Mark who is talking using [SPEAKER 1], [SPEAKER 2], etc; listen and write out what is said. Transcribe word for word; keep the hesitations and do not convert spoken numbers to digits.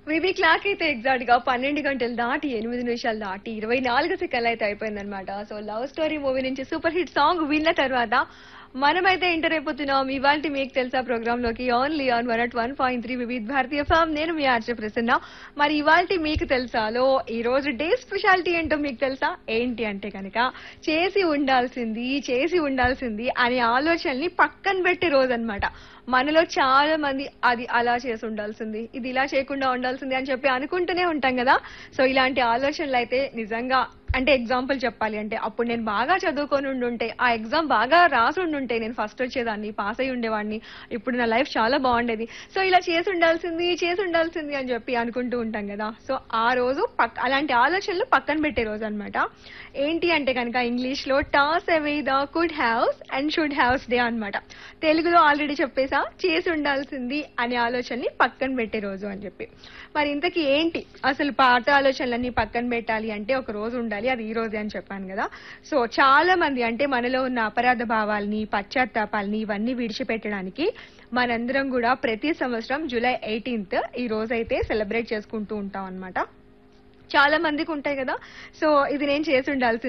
[SPEAKER 1] Maybe clock అయితే exact గా పన్నెండు గంటలు దాటి ఎనిమిది నిమిషాలు దాటి ఇరవై నాలుగు సెకండ్లు అయితే అయిపోయిందనమాట. సో లవ్ స్టోరీ మూవీ నుంచి సూపర్ హిట్ సాంగ్ విన్న తర్వాత మనమైతే ఎంటర్ అయిపోతున్నాం ఇవాళ మీకు తెలుసా ప్రోగ్రామ్ లోకి only on one at one point three వివిధ భారతీయ ఫామ్. నేను మీ ఆర్జే ప్రసన్న. మరి ఇవాళ మీకు తెలుసాలో ఈ రోజు డే స్పెషాలిటీ ఏంటో మీకు తెలుసా? ఏంటి అంటే కనుక చేసి ఉండాల్సింది చేసి ఉండాల్సింది అనే ఆలోచనని పక్కన పెట్టే రోజు అనమాట. మనలో చాలా మంది అది అలా చేసి ఉండాల్సింది, ఇది ఇలా చేయకుండా ఉండాల్సింది అని చెప్పి అనుకుంటూనే ఉంటాం కదా. సో ఇలాంటి ఆలోచనలు అయితే నిజంగా అంటే ఎగ్జాంపుల్ చెప్పాలి అంటే అప్పుడు నేను బాగా చదువుకొని ఉండుంటే, ఆ ఎగ్జామ్ బాగా రాసి ఉండుంటే నేను ఫస్ట్ వచ్చేదాన్ని, పాస్ అయి ఉండేవాడిని, ఇప్పుడు నా లైఫ్ చాలా బాగుండేది. సో ఇలా చేసి ఉండాల్సింది చేసి ఉండాల్సింది అని చెప్పి అనుకుంటూ ఉంటాం కదా. సో ఆ రోజు పక్ అలాంటి ఆలోచనలు పక్కన పెట్టే రోజు అనమాట. ఏంటి అంటే కనుక ఇంగ్లీష్ లో toss away the could haves and should haves day అనమాట. తెలుగులో ఆల్రెడీ చెప్పేసా, చేసి ఉండాల్సింది అనే ఆలోచనని పక్కన పెట్టే రోజు అని చెప్పి. మరి ఇంతకీ ఏంటి అసలు పాత ఆలోచనలన్నీ పక్కన పెట్టాలి అంటే ఒక రోజు ఉండాలి, అది ఈ రోజే అని చెప్పాను కదా. సో చాలా మంది అంటే మనలో ఉన్న అపరాధ భావాల్ని, పశ్చాత్తాపాలని ఇవన్నీ విడిచిపెట్టడానికి మనందరం కూడా ప్రతి సంవత్సరం జూలై ఎయిటీన్త్ ఈ రోజైతే సెలబ్రేట్ చేసుకుంటూ ఉంటాం అనమాట. చాలా మందికి ఉంటాయి కదా. సో ఇది నేను చేసి ఉండాల్సింది